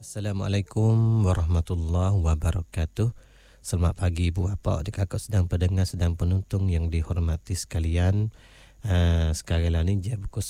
Assalamualaikum warahmatullahi wabarakatuh. Selamat pagi ibu bapa, adik kakak sedang pendengar, sedang penonton yang dihormati sekalian. Sekarang ni jam pukul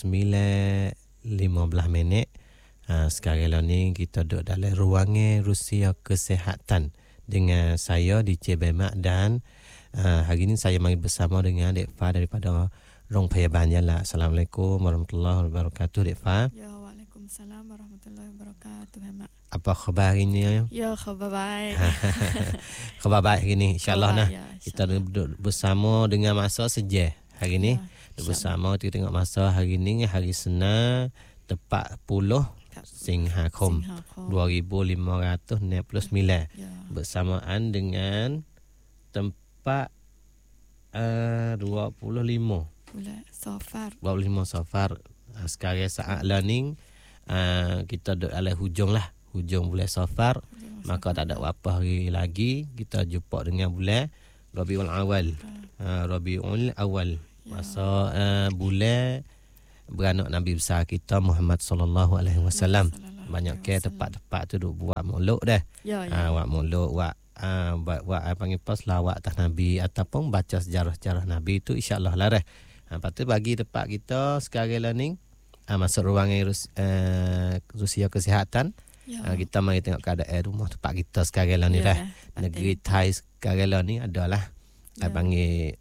9.15. Sekarang ni kita duduk dalam ruangan Rusia Kesihatan dengan saya DJ Bemak dan hari ini saya mari bersama dengan Dek Fa daripada Rong Phayaban Yala. Assalamualaikum warahmatullahi wabarakatuh Dek Fa. Ya, waalaikumsalam warahmatullahi wabarakatuh Bemak. Apa khabar hari ni? Ya, khabar baik. Khabar baik hari ni, insyaAllah nah. Ya, Kita duduk bersama dengan masa seja hari ni. Duduk bersama kita tengok masa hari ni, hari Senin tepat 10 Singhakom 2569 bersamaan dengan tempat 25 Safar. Sekarang saat learning kita duduk dalam hujung bulan Safar. Maka tak ada apa hari lagi kita jumpa dengan bulan Rabiul Awal. Rabiul Awal masa bulan beranak Nabi besar kita Muhammad sallallahu alaihi wasallam. Banyak ke tempat-tempat tu duk buat maulud dah. Buat maulud, buat panggil pas lawak atas Nabi ataupun baca sejarah-sejarah Nabi tu, insya-Allah lah dah. Lepas tu bagi tempat kita sekarang lah ni masuk ruangan Rusia Kesihatan. Kita mari tengok keadaan rumah tempat kita sekarang lah ni dah. Negeri Thai sekarang lah ni adalah panggil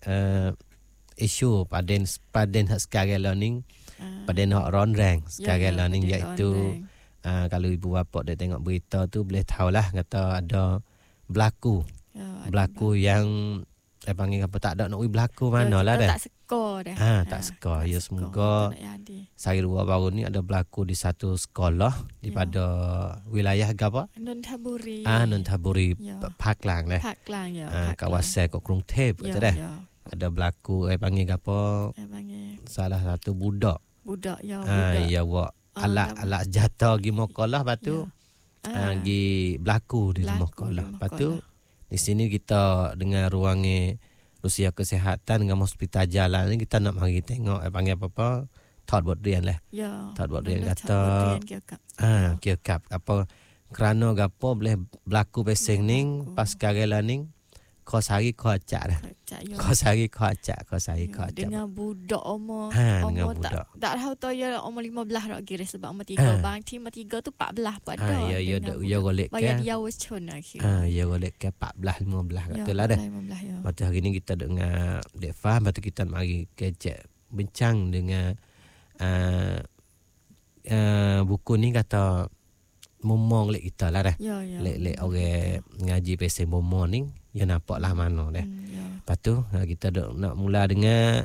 isu paden sekarang lah ni, paden hak ronrang sekarang lah ni, iaitu kalau ibu bapa dah tengok berita tu boleh tahulah kata ada berlaku yang panggil apa, tak ada nak berlaku mana lah dah. Tak seka dah. Tak seka. Ya, semoga sehari dua baru ni ada berlaku di satu sekolah di pada wilayah apa? Nonthaburi. Nonthaburi Paklang lah. Paklang ya. Kawasan Kok Krung Thep kata dah. Ada berlaku panggil apa? Salah satu budak ya buat alat jatuh gi mokolah, lepas tu gi berlaku di mokolah. Lepas tu di sini kita dengan ruangan Rusia Kesihatan dengan hospital jalan ni, kita nak mari tengok panggil apa thought buat rian lah. Thought buat rian kata kira apa kerana gapo boleh berlaku pesing ning pas sekarang lah ning kos hari kau acak dah. Kos hari kau acak. Dengan budak umur budak. Tak tahu tu ya umur 15 rak kira sebab umur 3 bang tim 3 tu 14 pada. Ya golek ke. Bayar dia wachon ya golek ke 14 15 katalah dah. Lepas tu hari ni kita dengar Dek Fa, lepas tu kita mari kecek bincang dengan buku ni kata momong lek kita lah dah. Lek orang ngaji peseng momong ni ya nampak lah mana dah. Lepas tu kita nak mula dengan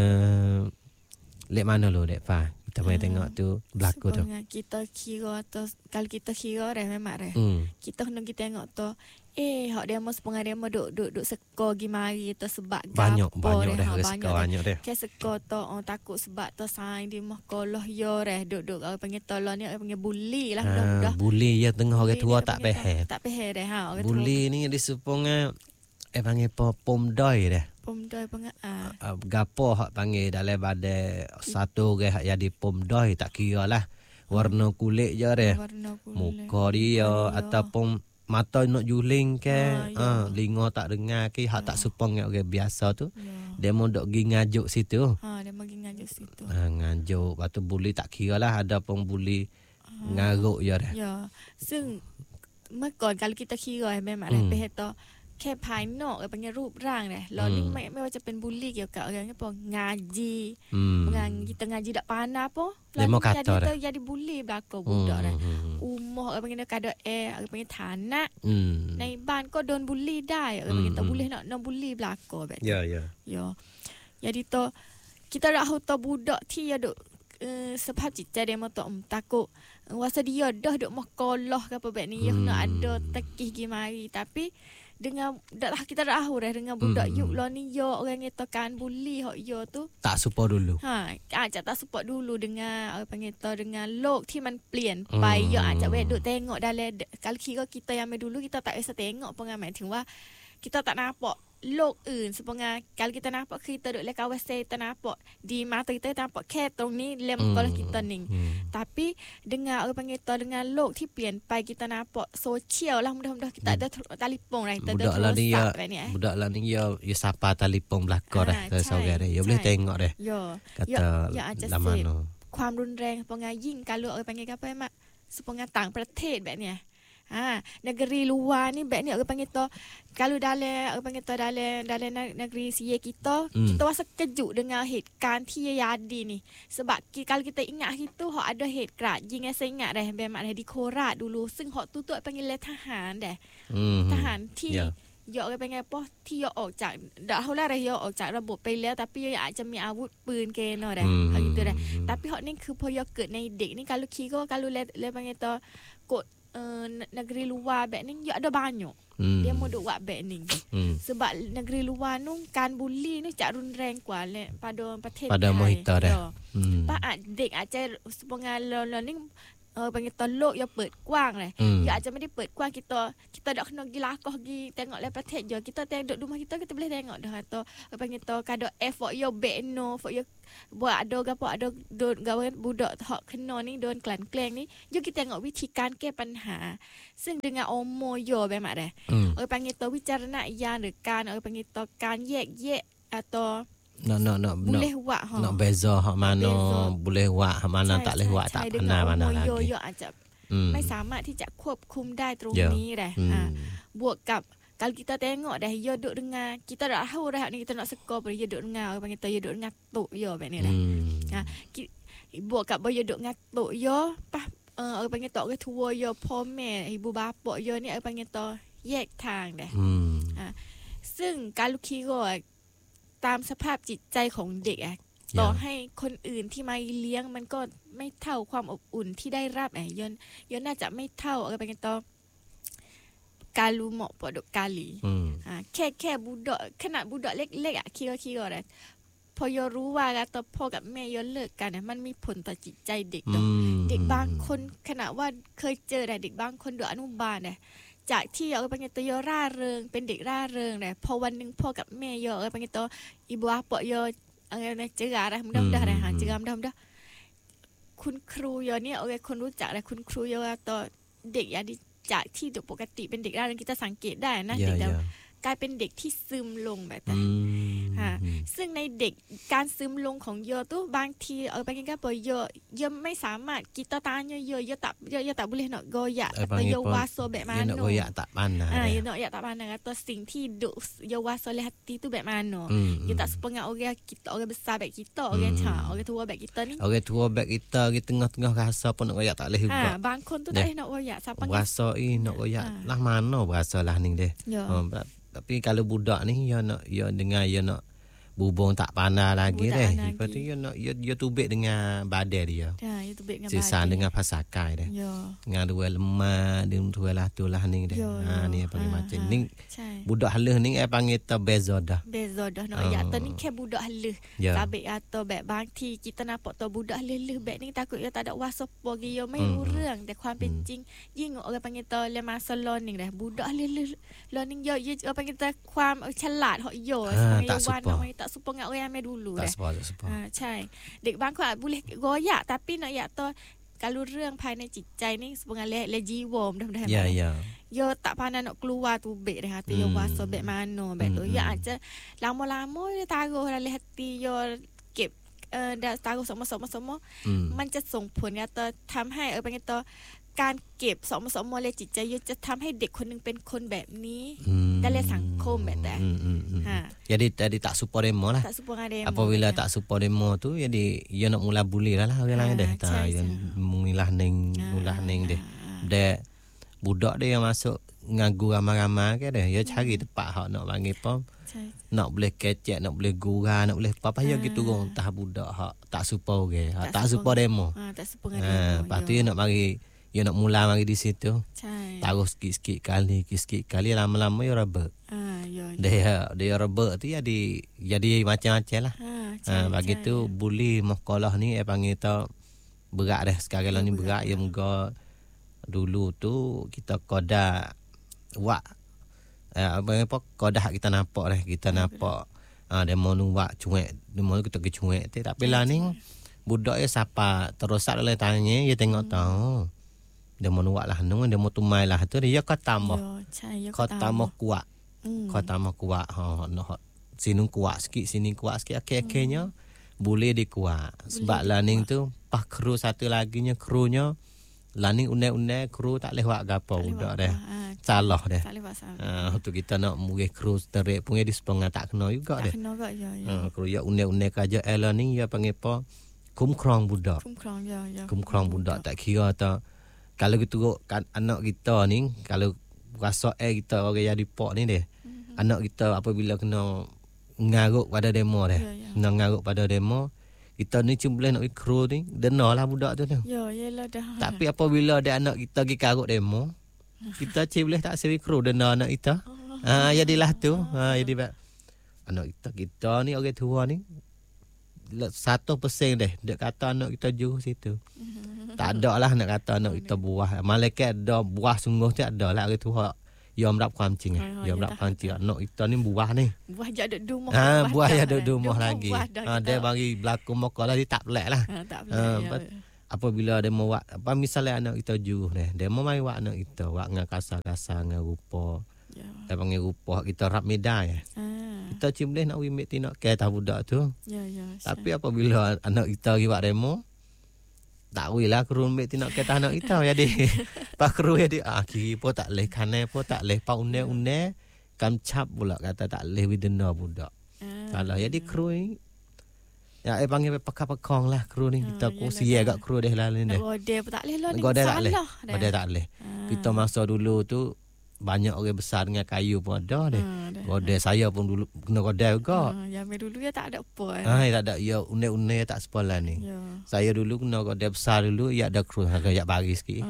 lek mana lo Dek Fa. Kita mari tengok tu berlaku tu. Kita kira atau kalau kita kira dah memang dah. Kita kena kita tengok tu hak demo sepengah demo duk seko gi mari tu sebab banyak dah seko banyak dah. Ke seko tu takut sebab tu saing di mahkoloh yo dah duk panggil tolong ni panggil bully lah mudah-mudah. Bully ya tengah orang tua tak pahal. Tak pahal dah bully ni disupung panggil pomdoi dah. Pomdoi panggil gapo hak panggil dalam badai satu orang hak jadi pomdoi tak kira lah warna kulit je dah. Muka dia ataupun mata nak juling ke, lingo tak dengar ke, hak tak supong orang biasa tu. Dia mau dok gi ngajuk situ. Dia mau gi ngajuk situ. Ngajuk, lepas tu bully tak kira lah, ada pun bully ngaruk je dah. Ya.ซึ่ง เมื่อก่อน kalau kita kira memang dah peheแค่ภายนอกpanggil รูปร่างdah. Lalu ni ไม่ว่าจะเป็นบูลลี่เกี่ยวกับอะไรเงี้ยพอ ngaji. Kita ngaji dak pandai apa. Lalu jadi bully belaka budak dah. Umur panggil kada panggil tanah. ในบ้านก็โดนบูลลี่ได้panggil tak boleh nak bully belaka bet. Ya. Jadi tu kita dah tahu budak ti ya duk sebab cita dia mau takut wasa dia dah duk makolah ke apa bet ni ya nak ada tekih gi mari tapi dengan kita dah tahu dah dengan budak yuk lah ni yo orang kata kan bully hok yo tu tak support dulu. Ajak tak support dulu dengan panggil dengan lokที่มันเปลี่ยนไปyo ajak we duk tengok dalam kalau kira kita yang dulu kita tak biasa tengok pun hangถึงว่า kita tak nampak lok sebenarnya kalau kita nampak kita duduk lekat kawasan kita nampak di mata kita nampak ketong ni lem sekolah kita ni. Tapi dengan orang panggil tu dengan lokที่เปลี่ยนไป kita nampak sosial lah mudah-mudahan kita ada telefon lah kita ada WhatsApp ni budak lah ni ya sapa telefon belakang dah ke saudara dia boleh tengok dah kata lama no ความรุนแรงเพราะงั้นยิ่งkalau orang panggil apa mak sebenarnya ต่างประเทศแบบเนี้ยnegeri luar ni baik ni orang panggil tu kalau dalam orang panggil tu dalam negeri sia kita kita rasa kejut dengan เหตุการณ์ที่jadi ni sebab kalau kita ingat itu hak ada เหตุการณ์ยิงsaya ingat dah bemak dah di Korat dulu ซึ่งhak tu panggilทหารdah ทหารที่ยกไปไงป่ะที่ยกออกจากเดี๋ยวเขาเล่าอะไรยกออกจากระบบไปแล้วแต่พี่อาจจะมีอาวุธปืนเกณฑ์หน่อยเขาอยู่ตัวใดแต่พี่เขานี่คือพอยกเกิดในเด็กนี่การลูกขี้ก็การลูเล่ไปไงต่อกดnegeri luar แบบนี้เยอะada banyak dia mau duk buat แบบนี้ sebab negeri luar นู่นการบูลลี่นี่จะรุนแรงกว่าเลยpadaประเทศไทย pada mohita dah ป้าเด็กอาจจะสมงานเรานี่bagi tolok ya เปิดกว้างเลย ya อาจจะไม่ได้เปิดกว้างkita dak kena pergi lakoh pergi tengok leประเทศyo kita tengok rumah kita boleh tengok dah atau bagi to kado effort yo bekno for yo buat ada gapo ada gawe budak hak kena ni โดนกลั่นแกล้งนี่ yo kita tengok วิธีการแก้ปัญหา ซึ่ง dengan umur yo แบบมาได้bagi to วิจารณญาณหรือการbagi to การแยกแยะ atau boleh buat nak beza hak mana boleh buat hak mana tak boleh buat tak pandai mana lagi yoอาจจะไม่สามารถที่จะควบคุมได้ตรงนี้แหละบวกกับkalau kita tengok dah yo duduk dengar kita dah tahu dah ni kita nak skor pada yo duduk dengar orang panggil tu yo duduk dengar tok yoแบบนี้แหละบวกกับyo duduk dengar tok yo pas orang panggil tok ke tua yo พ่อแม่ ibu bapa yo ni orang panggil tu แยกทางเด้ซึ่งการลูกขี้ก็ตามสภาพจิตใจของเด็กต่อให้คนอื่นที่มาเลี้ยงมันก็ไม่เท่าความอบอุ่นที่ได้รับยนน่าจะไม่เท่าอะไรไปกันต่อกาลูเหมาะปอดกาลีแค่บุดขนาดบุดเล็กๆคิดอะไรพอยรู้ว่าแล้วต่อพ่อกับแม่ยนเลิกกันมันมีผลต่อจิตใจเด็กเด็กบางคนขนาดว่าเคยเจอเด็กบางคนเด็กอนุบาลจากที่เอาไปเป็นตัวร่าเริงเป็นเด็กร่าเริงพอวันนึงพ่อกับแม่ยเอาไปเป็นตัวอีบัวปอยอะไรนะเจออะไรมันได้หาเจอมันได้คุณครูยเนี่ยคนรู้จักคุณครูยตัวเด็กจากที่ปกติเป็นเด็กร่าเริงkitaสังเกตได้นะเด็กกลายเป็นเด็กที่ซึมลงแบบนั้นซึ่งในเด็กการซึมลงของโยตู้บางทีไปกันก็ปโยไม่สามารถกิตตาโยtak boleh nak goyak atau yo waso แบบmana nak goyak tak pandai yo nak goyak tak pandai atau สิ่งที่ดุyo waso le hati tu แบบ mana yo tak sepengah orang kita orang besar baik kita orang tua baik kita ni orang tua baik kita di tengah-tengah rasa pun nak goyak tak boleh juga บางคนtu tak boleh nak goyak siapa rasa nak goyak lah mana berasa lah ni deh tapi kalau budak ni dia dengar dia nak bubung tak pandai lagi deh. Lepas tu dia tubik dengan badan dia. Ya, dia tubik dengan badan. Sisa dengan pasakai deh. Ya. Dengan dua lemah, dua lah tu lah ni deh. Ni panggil macam ni. Budak halus ni panggil tu beza dah. Beza dah. No, ya tu ni ke budak halus. Tapi atau baik bangti kita nampak tu budak halus baik ni takut dia tak ada wasop bagi dia main urangแต่ความเป็นจริงยิ่งorang panggil tu le masa learning dah. Budak halus learning dia orang panggil tu ความฉลาดของโย tak support. Tak support dengan orang yang dulu tak support ใช่เด็กบางคนอาจ boleh goyak tapi nak ya to kalau เรื่องภายในจิตใจนี่ sebenarnya le jiwa mudah-mudahan ya yo tak pandai nak keluar tu bek dah hati yo waso bek mana bek tu ya อาจจะ lama-lama dia taruh dalam hati yo เก็บdah taruh semuaมันจะส่งผลต่อทำให้ไปกันต่อการเก็บสมเลยจิตใจจะทำให้เด็กคนนึงเป็นคนแบบนี้ได้เลยสังคมแบบแต่ jadi tak support demo lah apabila tak support demo tu jadi dia nak mula bully lah orang lain dah dia mengilah ning deh budak dia yang masuk ngagu ramai-ramai ke dah dia cari tempat hak nak panggil pom nak boleh kecek nak boleh gurau nak boleh apa ya gitu gong tah budak hak tak support ke tak support demo tak support demo lepas tu dia nak mari dia nak mula mari di situ taruh sikit-sikit kali lama-lama dia rebek dia rebek tu jadi macam-macam lah bagi tu bully sekolah ni panggil tu berat dah sekarang ni berat ya muka dulu tu kita kodak wak Apa kodah kita nampak dah, kita nampak demo nuwak cuek, demo kita ke cuek tapi lah ni budak ya siapa terosak oleh tanya dia tengok tahu. Demo nuwak lah nung demo tumai lah tu dia kau tambah. Kau tambah kuat. Kau tambah kuat sini kuat sikit akhir-akhirnya boleh dikuat. Sebab learning tu pas kru satu laginya krunya learning une-une kru tak lewat gapo budak dah. Salah dah. Tu kita nak murih kru terik pun di sepengah tak kena juga dah. Kena juga ya. Kru ya une-une kaja learning ya panggil apa? Kumkrong budak. Kumkrong budak tak kira tak. Kalau kita kan anak kita ni kalau rasa kita orang jadi pok ni deh. Anak kita apabila kena ngaruk pada demo dah. Kena ngaruk pada demo, kita ni cuma boleh nak kru ni, denalah budak tu. Ya, yalah dah. Tapi apabila ada anak kita pergi karuk demo, kita cik boleh tak sewi kru dena anak kita. Jadilah tu. Jadi anak kita ni orang tua ni 1% deh dia kata anak kita jauh situ. Tak ada lah nak kata anak kita buah. Malaikat ada buah sungguh tak ada lah orang tua. ยอมรับความจริงยอมรับความจริงanak kita ni buah ni. Buah je ada rumah. Buah je ada rumah lagi. Dia bagi berlaku muka lah dia tak pelak lah. Tak pelak. Apabila dia mau apa misalnya anak kita jauh ni, dia mau mai wak anak kita, wak ngah kasar-kasar ngah rupa. Dia panggil rupa kita rap medai. Kita cuma boleh nak wimit tindak ke tak budak tu. Tapi apabila anak kita pergi wak demo, tak wilah kerun mek tindak ke anak kita jadi. Pak keru jadi kiri pun tak leh, kanan pun tak leh, pa une-une kamcap pula kata tak leh widena budak. Kalau jadi keru ni ya panggil pakak-pakong lah kru ni. Kita kursi agak kru deh lah ni deh. Godeh pun tak leh lah ni. Godeh tak leh. Godeh tak leh. Kita masa dulu tu banyak orang besar dengan kayu pun ada deh. Godeh saya pun dulu kena godeh juga. Yang dulu ya tak ada apa. Tak ada. Ya une-une tak sekolah ni. Saya dulu kena godeh besar dulu ya ada kru agak bagi sikit.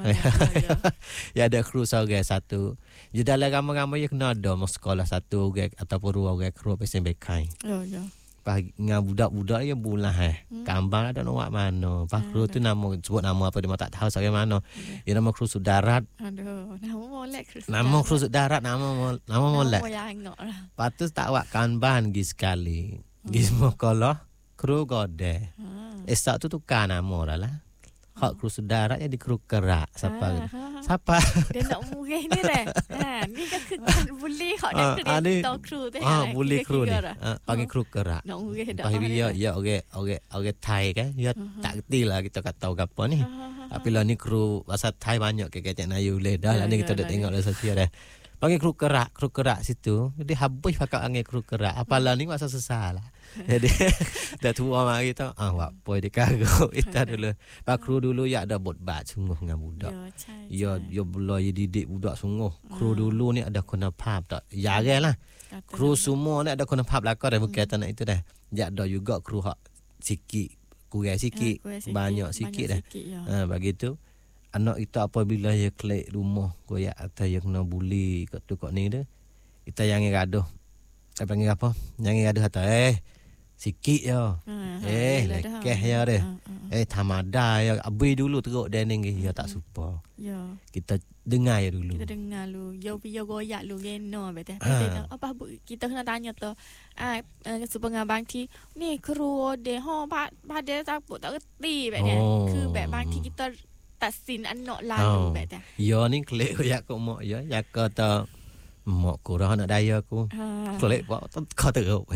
Ya ada kru seorang satu. Jadi dalam ramai-ramai ya kena ada mas sekolah satu orang ataupun dua orang kru pesen bekai. Ya. Dengan budak-budak ya bulah Kambang ada nak mana. Pak kru tu nama sebut nama apa dia tak tahu saya mana. Dia nama kru Sudarat. Aduh, nama molek kru. Nama kru Sudarat nama molek. Nama yang lah. Patut tak wak Kambang gi sekali. Gi sekolah kru Godeh. Esok tu tukar nama lah. Hak kru Sudarat jadi kru Kerak. Siapa? Dia nak murih ni dah. Ni kan boleh hak nak kita kru tu. Boleh kru ni. Panggil kru Kerak. Nak murih dah. Ya orang Thai kan. Ya tak kerti lah kita kata apa ni. Tapi lah ni kru bahasa Thai banyak ke kecek Nayu boleh dah lah ni kita dah tengok dah sosial dah. Panggil kru Kerak situ. Jadi habis pakai angin kru Kerak. Apalah ni masa susah lah. Jadi dah tua mari tu wak poi dia kagok kita dulu. Pak kru dulu ya ada botbat sungguh dengan budak. Ya bela ya didik budak sungguh. Kru dulu ni ada kena pap tak. Jarang lah. Kru semua ni ada kena pap lah kau dah berkaitan nak itu dah. Ya ada juga kru hak sikit, kurang sikit, banyak sikit dah. Bagi tu anak kita apabila dia klik rumah koyak atau yang kena bully kat tu kat ni dah. Kita jangan gaduh. Saya panggil apa? Jangan gaduh kata sikit ya. Lekeh ya deh. Tamada ya. Abi dulu teruk dening ya tak supa. Ya. Kita dengar ya dulu. Kita dengar lu. Yo pi yo goyak lu geno betul. Apa kita kena tanya tu. Supaya bang ti ni kru de ha pada tak reti bet dia. Ke bet bang ti kita tak sin anak lalu bet dia. Ya ni klik goyak kok mak ya. Ya kata mak kurang nak daya aku. Klik buat kau teruk.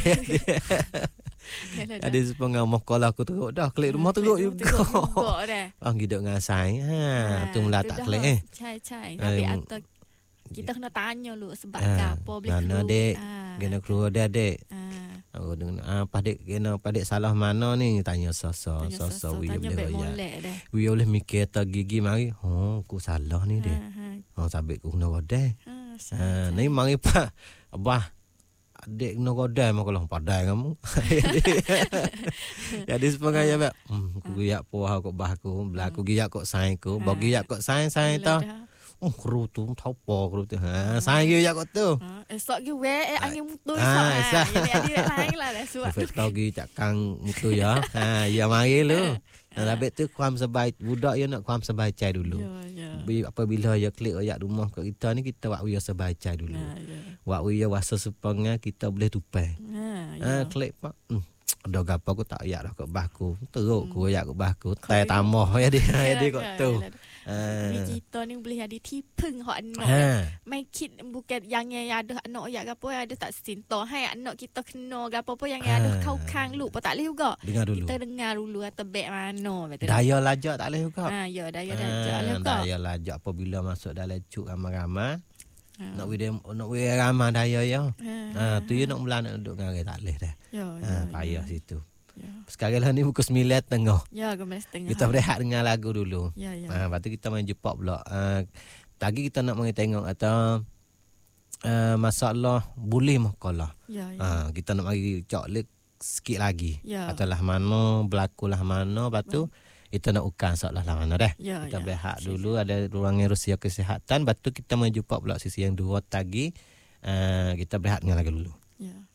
Ada sepengah mokolah aku teruk dah. Klik rumah teruk juga. Hidup ngasai. Tu mula tak klik. Cai. Tapi atau kita kena tanya lu sebab apa boleh kru. Mana dek? Kena kru ada dek. Aku dengar padik kena padik salah mana ni tanya sasa we boleh mikir tak gigi mari. Aku salah ni dek. Sabik aku kena godeh. Ni mari pa abah adik kena godai mak kalau padai kamu. Jadi sepengah ya bak. Aku giyak puah kok bah aku, belaku giyak kok sai ku, bagi giyak kok sai tau. Kru tu tau po kru tu. Sai giyak kok tu. Esok gi we angin mutu esok. Jadi lain lah dah suat. Kau gi cakang mutu ya. Ya mari lu. Habis tu kuam sebaik budak ya nak kuam sebaik cai dulu. Apabila ya klik ayat rumah kat kita ni, kita buat wia sebaca dulu. Buat wia wasa sepengah kita boleh tupai. Klik pak. Ada gapo aku tak ayat dah kat bahku. Teruk ku ayat kat bahku. Tai tamah ya dia kat tu. Kita ni boleh ada tipeng hak anak. Mai kit bukan yang ada anak ayat gapo ada tak sinto. Hai anak kita kena gapo apa yang ada kau kang lu tak boleh juga. Dengar dulu. Kita dengar dulu atau baik mana betul. Daya lajak tak boleh juga. Ya daya lajak boleh juga. Daya lajak apabila masuk dalam cuk ramai-ramai. Nak we ramai daya ya. Tu you nak mula nak duduk dengan tak boleh dah. Payah situ. Sekarang lah ni pukul 9.30. Ya, 9.30. Kita berehat dengan lagu dulu. Lepas tu kita main jumpa pula. Tadi kita nak mari tengok atau masalah boleh makalah. Kita nak mari coklat sikit lagi. Atalah mana, berlakulah mana, lepas tu kita nak ukan soalah lah mana dah. Kita berehat dulu, ada ruangan Rusia Kesihatan, lepas tu kita main jumpa pula sisi yang dua tadi. Kita berehat dengan lagu dulu.